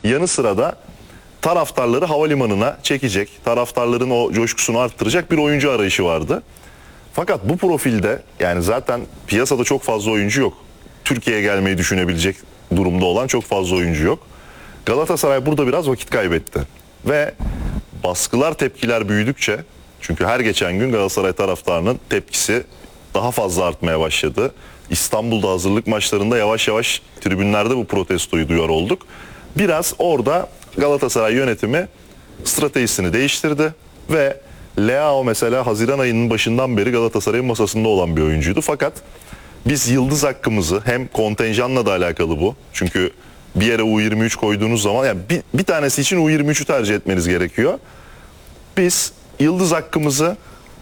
yanı sıra da taraftarları havalimanına çekecek, taraftarların o coşkusunu arttıracak bir oyuncu arayışı vardı. Fakat bu profilde yani zaten piyasada çok fazla oyuncu yok. Türkiye'ye gelmeyi düşünebilecek durumda olan çok fazla oyuncu yok. Galatasaray burada biraz vakit kaybetti. Ve baskılar, tepkiler büyüdükçe, çünkü her geçen gün Galatasaray taraftarının tepkisi daha fazla artmaya başladı. İstanbul'da hazırlık maçlarında yavaş yavaş tribünlerde bu protestoyu duyar olduk. Biraz orada Galatasaray yönetimi stratejisini değiştirdi ve Leao mesela Haziran ayının başından beri Galatasaray'ın masasında olan bir oyuncuydu. Fakat biz yıldız hakkımızı, hem kontenjanla da alakalı bu. Çünkü bir yere U23 koyduğunuz zaman yani bir tanesi için U23'ü tercih etmeniz gerekiyor. Biz yıldız hakkımızı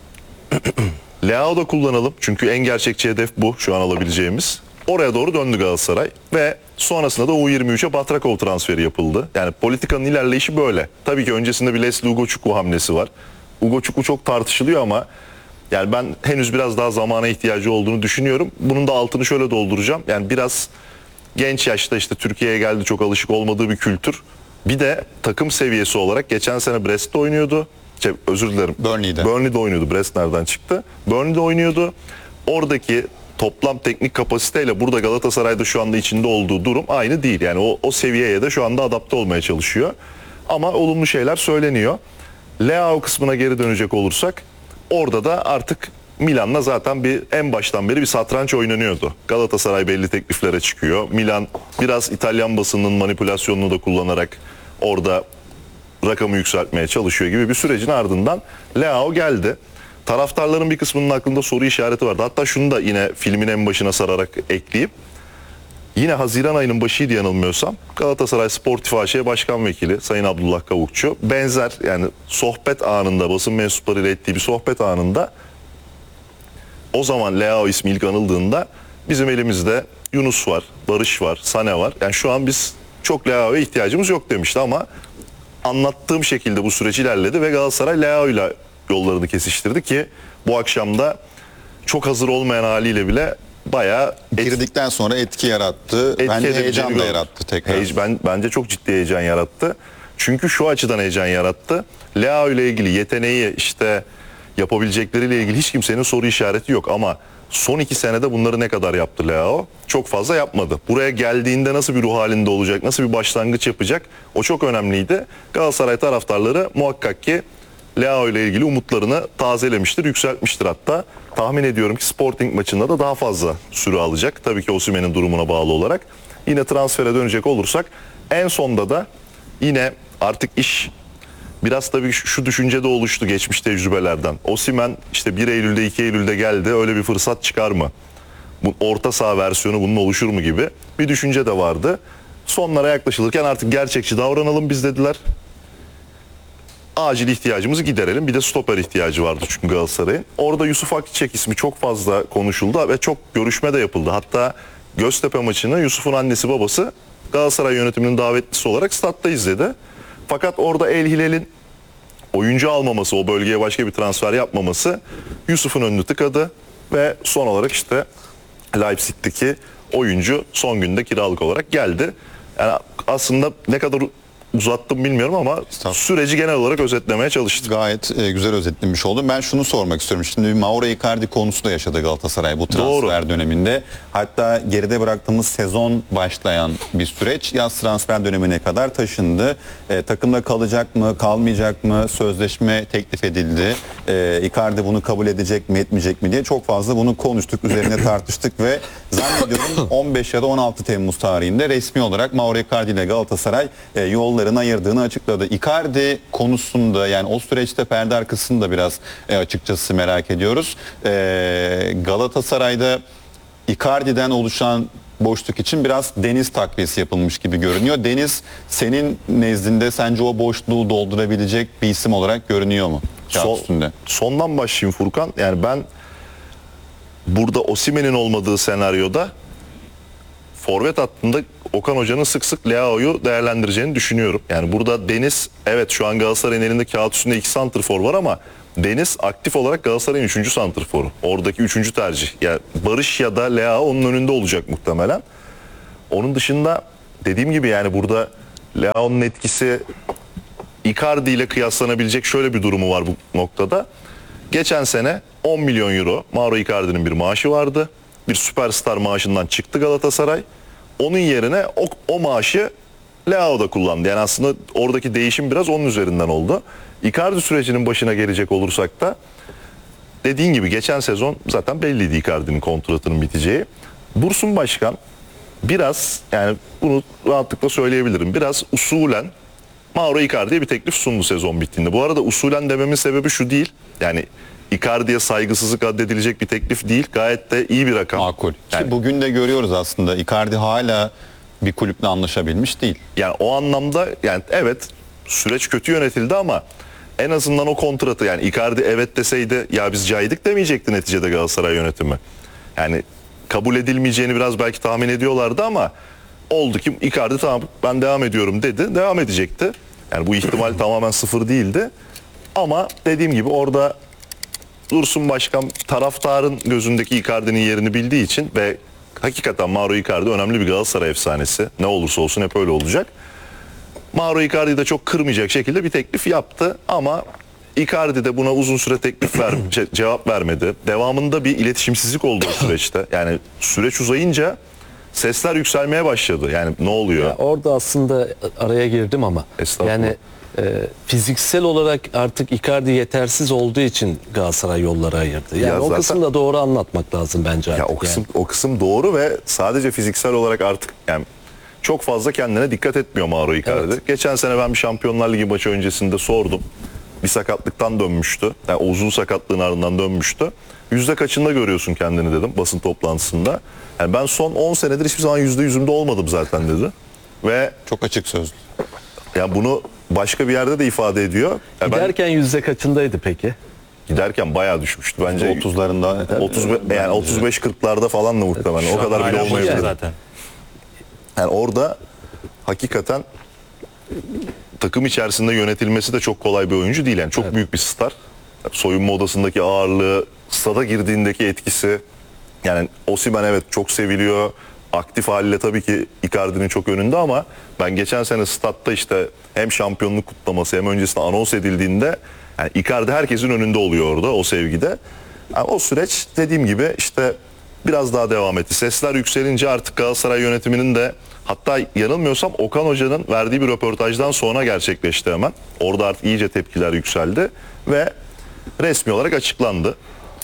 Leao'da kullanalım. Çünkü en gerçekçi hedef bu şu an alabileceğimiz. Oraya doğru döndü Galatasaray ve sonrasında da U23'e Batrakov transferi yapıldı. Yani politikanın ilerleyişi böyle. Tabii ki öncesinde bir Leslie Ugochukwu hamlesi var. Ugochukwu çok tartışılıyor ama yani ben henüz biraz daha zamana ihtiyacı olduğunu düşünüyorum. Bunun da altını şöyle dolduracağım. Yani biraz genç yaşta işte Türkiye'ye geldi, çok alışık olmadığı bir kültür. Bir de takım seviyesi olarak geçen sene Brest'te oynuyordu. Özür dilerim. Burnley'de oynuyordu. Brest nereden çıktı? Burnley'de oynuyordu. Oradaki toplam teknik kapasiteyle burada Galatasaray'da şu anda içinde olduğu durum aynı değil. Yani o seviyeye de şu anda adapte olmaya çalışıyor. Ama olumlu şeyler söyleniyor. Leao kısmına geri dönecek olursak orada da artık Milan'la zaten en baştan beri bir satranç oynanıyordu. Galatasaray belli tekliflere çıkıyor. Milan biraz İtalyan basının manipülasyonunu da kullanarak orada rakamı yükseltmeye çalışıyor gibi bir sürecin ardından Leao geldi. Taraftarların bir kısmının aklında soru işareti vardı. Hatta şunu da yine filmin en başına sararak ekleyeyim. Yine Haziran ayının başıydı yanılmıyorsam. Galatasaray Sportif AŞ Başkan Vekili Sayın Abdullah Kavukçu benzer yani sohbet anında, basın mensuplarıyla ettiği bir sohbet anında o zaman Leao ismi ilk anıldığında bizim elimizde Yunus var, Barış var, Sane var. Yani şu an biz çok Leao'ya ihtiyacımız yok demişti ama anlattığım şekilde bu süreç ilerledi ve Galatasaray Leao'yla yollarını kesiştirdi ki bu akşam da çok hazır olmayan haliyle bile bayağı girdikten sonra etki yarattı. Bence heyecan da yarattı tekrar. Bence çok ciddi heyecan yarattı. Çünkü şu açıdan heyecan yarattı. Leao ile ilgili yeteneği işte yapabilecekleriyle ilgili hiç kimsenin soru işareti yok ama son 2 senede bunları ne kadar yaptı Leao? Çok fazla yapmadı. Buraya geldiğinde nasıl bir ruh halinde olacak, nasıl bir başlangıç yapacak? O çok önemliydi. Galatasaray taraftarları muhakkak ki Leao ile ilgili umutlarını tazelemiştir, yükseltmiştir hatta. Tahmin ediyorum ki Sporting maçında da daha fazla süre alacak. Tabii ki Osimhen'in durumuna bağlı olarak. Yine transfere dönecek olursak en sonda da yine artık iş biraz tabii şu düşüncede oluştu geçmiş tecrübelerden. Osimhen işte 1 Eylül'de 2 Eylül'de geldi, öyle bir fırsat çıkar mı? Bu orta saha versiyonu bunun oluşur mu gibi bir düşünce de vardı. Sonlara yaklaşılırken artık gerçekçi davranalım biz dediler. Acil ihtiyacımızı giderelim. Bir de stoper ihtiyacı vardı çünkü Galatasaray'ın. Orada Yusuf Akçiçek ismi çok fazla konuşuldu ve çok görüşme de yapıldı. Hatta Göztepe maçını Yusuf'un annesi babası Galatasaray yönetiminin davetlisi olarak statta izledi. Fakat orada El Hilal'in oyuncu almaması, o bölgeye başka bir transfer yapmaması Yusuf'un önünü tıkadı ve son olarak işte Leipzig'teki oyuncu son günde kiralık olarak geldi. Yani aslında ne kadar uzattım bilmiyorum ama süreci genel olarak özetlemeye çalıştım. Gayet güzel özetlemiş oldum. Ben şunu sormak istiyorum. Şimdi Mauro Icardi konusu da yaşadı Galatasaray bu transfer döneminde. Hatta geride bıraktığımız sezon başlayan bir süreç yaz transfer dönemine kadar taşındı. Takımda kalacak mı, kalmayacak mı? Sözleşme teklif edildi. Icardi bunu kabul edecek mi, etmeyecek mi diye çok fazla bunu konuştuk, üzerine tartıştık ve zannediyorum 15 ya da 16 Temmuz tarihinde resmi olarak Mauro Icardi ile Galatasaray yollarını ayırdığını açıkladı. Icardi konusunda yani o süreçte perde arkasını da biraz açıkçası merak ediyoruz. Galatasaray'da Icardi'den oluşan boşluk için biraz Deniz takviyesi yapılmış gibi görünüyor. Deniz senin nezdinde sence o boşluğu doldurabilecek bir isim olarak görünüyor mu? Sondan başlayayım Furkan. Yani ben burada Osimhen'in olmadığı senaryoda forvet hattında Okan Hoca'nın sık sık Leao'yu değerlendireceğini düşünüyorum. Yani burada Deniz, evet şu an Galatasaray'ın elinde kağıt üstünde 2 santrfor var ama Deniz aktif olarak Galatasaray'ın 3. santrforu. Oradaki 3. tercih. Yani Barış ya da Leao onun önünde olacak muhtemelen. Onun dışında dediğim gibi yani burada Leao'nun etkisi Icardi ile kıyaslanabilecek şöyle bir durumu var bu noktada. Geçen sene 10 milyon euro Mauro Icardi'nin bir maaşı vardı. Bir süperstar maaşından çıktı Galatasaray. Onun yerine o maaşı Leao da kullandı. Yani aslında oradaki değişim biraz onun üzerinden oldu. Icardi sürecinin başına gelecek olursak da dediğin gibi geçen sezon zaten belliydi Icardi'nin kontratının biteceği. Dursun Başkan biraz, yani bunu rahatlıkla söyleyebilirim, biraz usulen Mauro Icardi'ye bir teklif sundu sezon bittiğinde. Bu arada usulen dememin sebebi şu değil. Yani Icardi'ye saygısızlık addedilecek bir teklif değil. Gayet de iyi bir rakam. Makul. Yani, Ki bugün de görüyoruz aslında Icardi hala bir kulüple anlaşabilmiş değil. yani o anlamda, yani evet süreç kötü yönetildi ama en azından o kontratı, yani Icardi evet deseydi ya biz caydık demeyecekti neticede Galatasaray yönetimi. Yani kabul edilmeyeceğini biraz belki tahmin ediyorlardı ama oldu ki Icardi tamam ben devam ediyorum dedi. Devam edecekti. Yani bu ihtimal tamamen sıfır değildi. Ama dediğim gibi orada Dursun Başkan taraftarın gözündeki Icardi'nin yerini bildiği için ve hakikaten Mauro Icardi önemli bir Galatasaray efsanesi. Ne olursa olsun hep öyle olacak. Mauro Icardi'yi de çok kırmayacak şekilde bir teklif yaptı ama Icardi de buna uzun süre cevap vermedi. Devamında bir iletişimsizlik oldu o süreçte. Yani süreç uzayınca sesler yükselmeye başladı. Yani ne oluyor? Ya orada aslında araya girdim ama Estağfurullah. yani fiziksel olarak artık Icardi yetersiz olduğu için Galatasaray yolları ayırdı. Yani Ya o zaten- kısmı da doğru anlatmak lazım bence Ya artık. o kısım doğru ve sadece fiziksel olarak artık yani çok fazla kendine dikkat etmiyor Mauro Icardi. Evet. Geçen sene ben bir Şampiyonlar Ligi maçı öncesinde sordum. Bir sakatlıktan dönmüştü. Yani o uzun sakatlığın ardından dönmüştü. Yüzde kaçında görüyorsun kendini dedim basın toplantısında. Yani ben son 10 senedir hiçbir zaman %100'ümde olmadım zaten dedi. Ve Çok açık sözlü. ya bunu başka bir yerde de ifade ediyor. Ya ben Giderken yüzde kaçındaydı peki? giderken bayağı düşmüştü. Bence 30'larında 30 yani 35-40'larda falan da muhtemelen. O kadar bile Hala olmayabilir. zaten. Yani orada hakikaten takım içerisinde yönetilmesi de çok kolay bir oyuncu değil. Yani çok büyük bir star. Soyunma odasındaki ağırlığı, stada girdiğindeki etkisi. Yani Osimhen evet çok seviliyor. Aktif haliyle tabii ki Icardi'nin çok önünde ama ben geçen sene statta işte hem şampiyonluk kutlaması hem öncesinde anons edildiğinde yani Icardi herkesin önünde oluyor orada o sevgide. Yani o süreç dediğim gibi işte biraz daha devam etti. Sesler yükselince artık Galatasaray yönetiminin de, hatta yanılmıyorsam Okan Hoca'nın verdiği bir röportajdan sonra gerçekleşti hemen. Orada artık iyice tepkiler yükseldi ve resmi olarak açıklandı.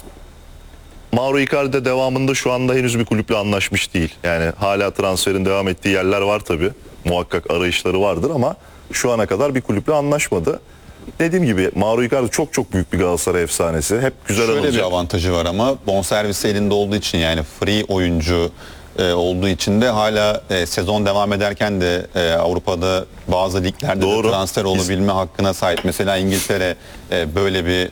Mauro Icardi de devamında şu anda henüz bir kulüple anlaşmış değil. Yani hala transferin devam ettiği yerler var tabii. Muhakkak arayışları vardır ama şu ana kadar bir kulüple anlaşmadı. Dediğim gibi Mauro Icardi çok çok büyük bir Galatasaray efsanesi. Hep güzel şöyle bir anılacak. avantajı var ama bonservisi elinde olduğu için, yani free oyuncu olduğu için de hala sezon devam ederken de Avrupa'da bazı liglerde Doğru. de transfer olabilme hakkına sahip. Mesela İngiltere böyle bir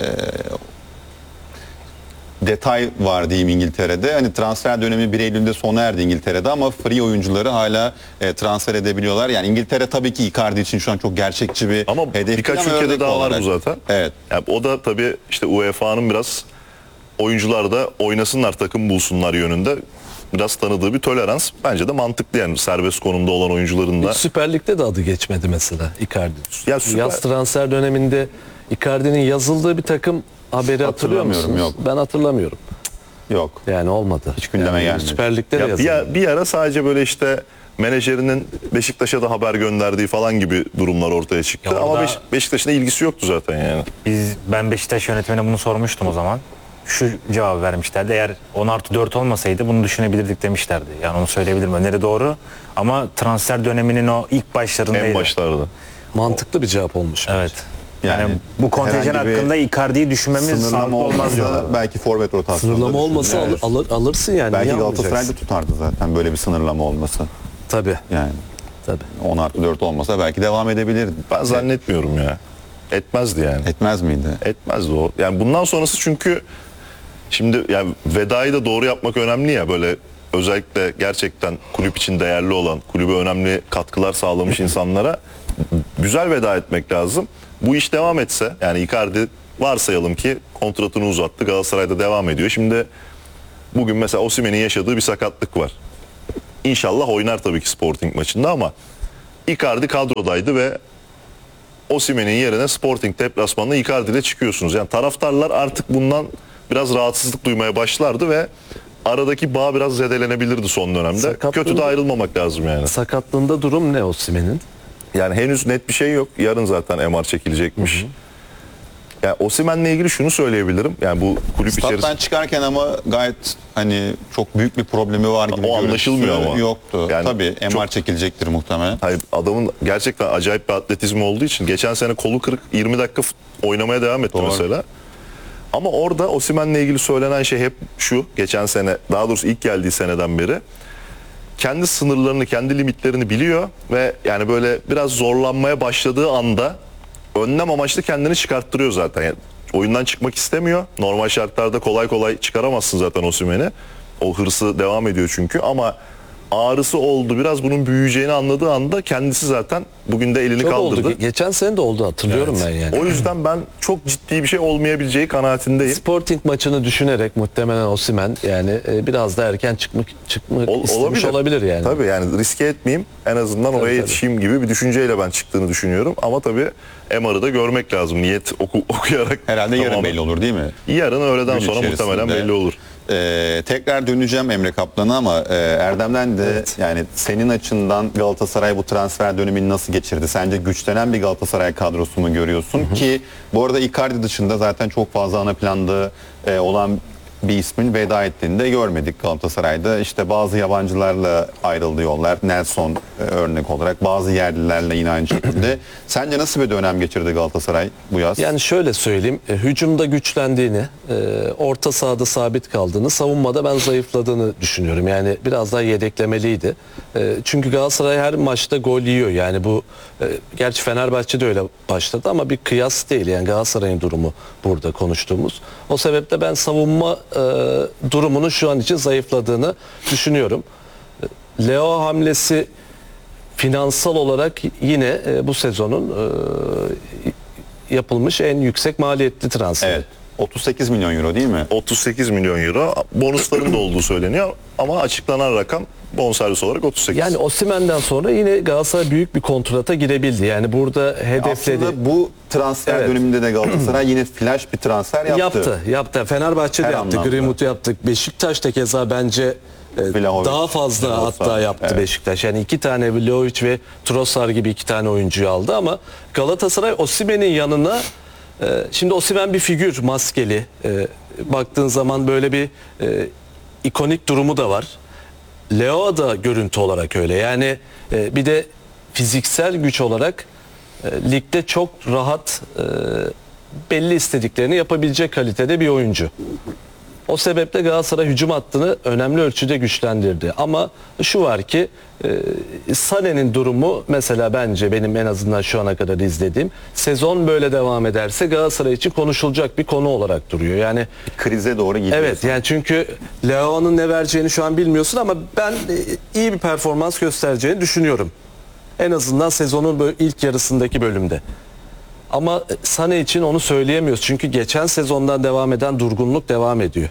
detay var diyeyim İngiltere'de. Hani transfer dönemi 1 Eylül'de sona erdi İngiltere'de ama free oyuncuları hala transfer edebiliyorlar. Yani İngiltere tabii ki Icardi için şu an çok gerçekçi bir Ama hedef. birkaç değil ama ülkede örnek daha var olarak. bu zaten. Evet. Yani o da tabii işte UEFA'nın biraz oyuncular da oynasınlar, takım bulsunlar yönünde biraz tanıdığı bir tolerans. Bence de mantıklı, yani serbest konumda olan oyuncuların da. Hiç Süper Lig'de de adı geçmedi mesela Icardi. Ya süper- Yaz transfer döneminde Icardi'nin yazıldığı bir takım haberi hatırlıyor Hatırlamıyorum, musunuz? yok. Ben hatırlamıyorum. Yok. Yani olmadı. Hiç gündeme gelmedi. Süper Lig'de de Ya yazıldı. bir ara sadece böyle işte menajerinin Beşiktaş'a da haber gönderdiği falan gibi durumlar ortaya çıktı. Ya Ama orada- Beşiktaş'ın da ilgisi yoktu zaten yani. Ben Beşiktaş yönetimine bunu sormuştum o zaman. Şu cevabı vermişlerdi. Eğer 10+4 olmasaydı bunu düşünebilirdik demişlerdi. Yani onu söyleyebilirim. Öneri doğru. Ama transfer döneminin o ilk başlarındaydı. En başlarda. Mantıklı bir cevap olmuş. Evet. Yani, Yani bu kontenjan herhangi bir hakkında Icardi'yi düşünmemiz sağlıklı Sınırlama olmaz olmazsa diyorlar. belki forvet rotasyonu. Sınırlama olmasa alırsın yani. Belki Niye Galatasaray'da almayacaksın? tutardı zaten böyle bir sınırlama olması. Tabii. Yani Tabii. 10+4 olmasa belki devam edebilirdi. Ben zannetmiyorum ya. Etmezdi yani. Etmez miydi? Etmezdi o. Yani bundan sonrası çünkü şimdi yani vedayı da doğru yapmak önemli ya, böyle özellikle gerçekten kulüp için değerli olan, kulübe önemli katkılar sağlamış insanlara güzel veda etmek lazım. Bu iş devam etse, yani Icardi varsayalım ki kontratını uzattı, Galatasaray'da devam ediyor. Şimdi bugün mesela Osimhen'in yaşadığı bir sakatlık var. İnşallah oynar tabii ki Sporting maçında ama Icardi kadrodaydı ve Osimhen'in yerine Sporting deplasmanına Icardi ile çıkıyorsunuz. Yani taraftarlar artık bundan biraz rahatsızlık duymaya başlardı ve aradaki bağ biraz zedelenebilirdi son dönemde. Sakatlığında- Kötü de ayrılmamak lazım yani. Sakatlığında durum ne Osimhen'in? Yani henüz net bir şey yok. Yarın zaten MR çekilecekmiş. Yani Osimhen'le ilgili şunu söyleyebilirim. Yani bu kulüp Stat'tan içerisinde çıkarken ama gayet hani çok büyük bir problemi var gibi O anlaşılmıyor görüntüsü ama. yoktu. Yani Tabii MR çok- çekilecektir muhtemelen. hayır, adamın gerçekten acayip bir atletizmi olduğu için geçen sene kolu kırık 20 dakika oynamaya devam etti Doğru. mesela. Ama orada Osimhen'le ilgili söylenen şey hep şu. Geçen sene, daha doğrusu ilk geldiği seneden beri kendi sınırlarını, kendi limitlerini biliyor ve yani böyle biraz zorlanmaya başladığı anda önlem amaçlı kendini çıkarttırıyor zaten. Yani oyundan çıkmak istemiyor. Normal şartlarda kolay kolay çıkaramazsın zaten Osimhen'i. O hırsı devam ediyor çünkü ama ağrısı oldu. Biraz bunun büyüyeceğini anladığı anda kendisi zaten bugün de elini Çok kaldırdı. oldu. Geçen sene de oldu, hatırlıyorum ben yani. O yüzden ben çok ciddi bir şey olmayabileceği kanaatindeyim. Sporting maçını düşünerek muhtemelen Osimhen yani biraz da erken çıkmak istemiş olabilir yani. Tabii yani riske etmeyeyim, en azından oraya tabii. yetişeyim gibi bir düşünceyle ben çıktığını düşünüyorum. Ama tabii MR'ı da görmek lazım. Niyet okuyarak. Herhalde yarın tamamen. belli olur değil mi? Yarın öğleden Gün sonra içerisinde. muhtemelen belli olur. Tekrar döneceğim Emre Kaplan'a ama Erdem'den de yani senin açından Galatasaray bu transfer dönemini nasıl geçirdi? Sence güçlenen bir Galatasaray kadrosu mu görüyorsun? Ki bu arada Icardi dışında zaten çok fazla ana planda olan bir ismin veda ettiğini de görmedik Galatasaray'da. İşte bazı yabancılarla ayrıldı yollar. Nelson örnek olarak, bazı yerlilerle yine aynı şekilde. Sence nasıl bir dönem geçirdi Galatasaray bu yaz? Yani şöyle söyleyeyim, hücumda güçlendiğini, orta sahada sabit kaldığını, savunmada ben zayıfladığını düşünüyorum. Yani biraz daha yedeklemeliydi. Çünkü Galatasaray her maçta gol yiyor. Yani bu, gerçi Fenerbahçe'de öyle başladı ama bir kıyas değil. Yani Galatasaray'ın durumu burada konuştuğumuz. O sebeple ben savunma durumunun şu an için zayıfladığını düşünüyorum. Leo hamlesi finansal olarak yine bu sezonun yapılmış en yüksek maliyetli transfer. Evet. 38 milyon euro değil mi? 38 milyon euro. Bonusların da olduğu söyleniyor ama açıklanan rakam bonservis olarak 38. Yani Osimhen'den sonra yine Galatasaray büyük bir kontrata girebildi. Yani burada hedefledi. Aslında bu transfer Evet. döneminde de Galatasaray yine flash bir transfer yaptı. Yaptı. Fenerbahçe'de Her yaptı. anlamda. Greenwood'u yaptık. Beşiktaş da keza bence Vlahovic, daha fazla Trossard, hatta yaptı evet. Beşiktaş. Yani iki tane Vlahovic ve Trossard gibi iki tane oyuncuyu aldı ama Galatasaray Osimhen'in yanına şimdi Osimhen bir figür, maskeli. Baktığın zaman böyle bir ikonik durumu da var. Leo da görüntü olarak öyle. Yani bir de fiziksel güç olarak ligde çok rahat belli istediklerini yapabilecek kalitede bir oyuncu. O sebeple Galatasaray hücum hattını önemli ölçüde güçlendirdi. Ama şu var ki Sané'nin durumu mesela bence benim en azından şu ana kadar izlediğim sezon böyle devam ederse Galatasaray için konuşulacak bir konu olarak duruyor. Yani Krize doğru gidiyor. evet, yani çünkü Leo'nun ne vereceğini şu an bilmiyorsun ama ben iyi bir performans göstereceğini düşünüyorum. En azından sezonun böyle ilk yarısındaki bölümde. Ama Sané için onu söyleyemiyoruz. Çünkü geçen sezondan devam eden durgunluk devam ediyor.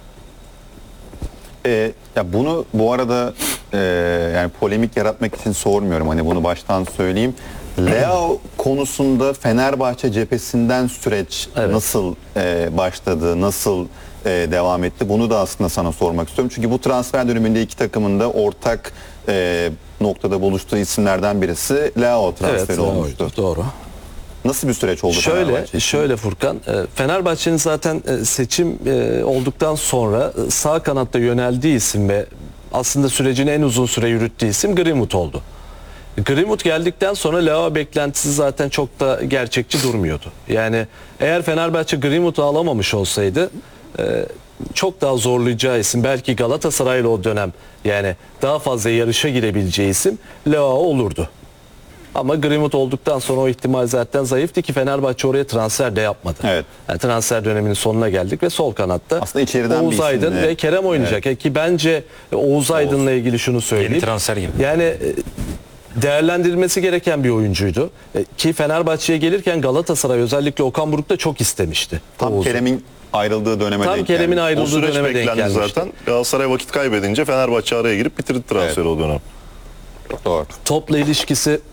Ya bunu bu arada yani polemik yaratmak için sormuyorum. Hani bunu baştan söyleyeyim. Leo konusunda Fenerbahçe cephesinden süreç Evet. nasıl başladı, nasıl devam etti? Bunu da aslında sana sormak istiyorum. Çünkü bu transfer döneminde iki takımın da ortak noktada buluştuğu isimlerden birisi Leo transferi olmuştu. Doğru. Nasıl bir süreç oldu Fenerbahçe için? Şöyle Furkan, Fenerbahçe'nin zaten seçim olduktan sonra sağ kanatta yöneldiği isim ve aslında sürecini en uzun süre yürüttüğü isim Greenwood oldu. Greenwood geldikten sonra Leo beklentisi zaten çok da gerçekçi durmuyordu. Yani eğer Fenerbahçe Greenwood'u alamamış olsaydı çok daha zorlayacağı isim, belki Galatasaray'la o dönem yani daha fazla yarışa girebileceği isim Leo olurdu. Ama Greenwood olduktan sonra o ihtimal zaten zayıftı ki Fenerbahçe oraya transfer de yapmadı. Evet. Yani transfer döneminin sonuna geldik ve sol kanatta Aslında içeriden Oğuz bir Aydın isimle- ve Kerem oynayacak. Ki bence Oğuz Aydın'la ilgili şunu söyleyeyim. Yeni transfer gibi. Yani değerlendirilmesi gereken bir oyuncuydu. Ki Fenerbahçe'ye gelirken Galatasaray özellikle Okan Buruk da çok istemişti. Tam Oğuz'u. Kerem'in ayrıldığı döneme Tam denk Kerem'in gelmiş. O ayrıldığı süreç döneme denk beklendi gelmişti. zaten. Galatasaray vakit kaybedince Fenerbahçe araya girip bitirdi transferi Evet. o dönem. Doğru. Topla ilişkisi